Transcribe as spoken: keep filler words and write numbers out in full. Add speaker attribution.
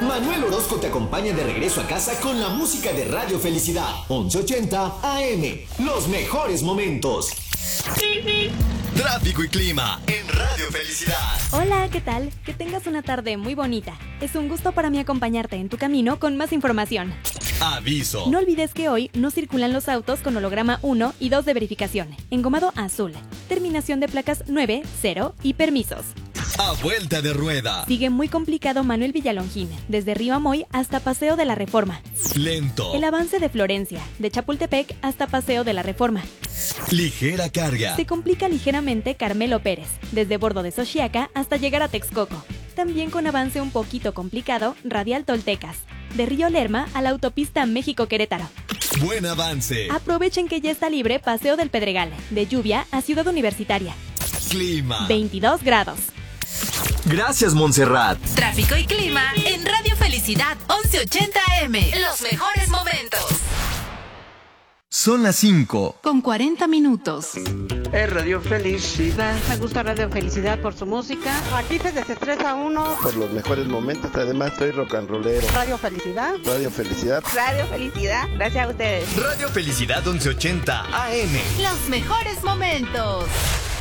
Speaker 1: Manuel Orozco te acompaña de regreso a casa con la música de Radio Felicidad. once ochenta A M. Los mejores momentos.
Speaker 2: Tráfico y clima en Radio Felicidad.
Speaker 3: Hola, ¿qué tal? Que tengas una tarde muy bonita. Es un gusto para mí acompañarte en tu camino con más información.
Speaker 2: Aviso.
Speaker 3: No olvides que hoy no circulan los autos con holograma uno y dos de verificación, engomado azul, terminación de placas nueve, cero y permisos.
Speaker 2: A vuelta de rueda.
Speaker 3: Sigue muy complicado Manuel Villalongín, desde Río Amoy hasta Paseo de la Reforma.
Speaker 2: Lento.
Speaker 3: El avance de Florencia, de Chapultepec hasta Paseo de la Reforma.
Speaker 2: Ligera carga.
Speaker 3: Se complica ligeramente Carmelo Pérez, desde Bordo de Xochiaca hasta llegar a Texcoco. También con avance un poquito complicado, Radial Toltecas, de Río Lerma a la autopista México-Querétaro.
Speaker 2: Buen avance.
Speaker 3: Aprovechen que ya está libre Paseo del Pedregal, de Lluvia a Ciudad Universitaria.
Speaker 2: Clima.
Speaker 3: veintidós grados.
Speaker 2: Gracias, Montserrat.
Speaker 4: Tráfico y clima en Radio Felicidad once ochenta A M. Los mejores momentos.
Speaker 2: Son las cinco.
Speaker 4: Con cuarenta minutos.
Speaker 5: Es Radio Felicidad.
Speaker 6: Me gusta Radio Felicidad por su música. Aquí se desestresa uno.
Speaker 7: Por los mejores momentos, además soy rock and rollero.
Speaker 6: Radio Felicidad.
Speaker 7: Radio Felicidad.
Speaker 6: Radio Felicidad. Gracias a ustedes.
Speaker 2: Radio Felicidad once ochenta A M.
Speaker 4: Los mejores momentos.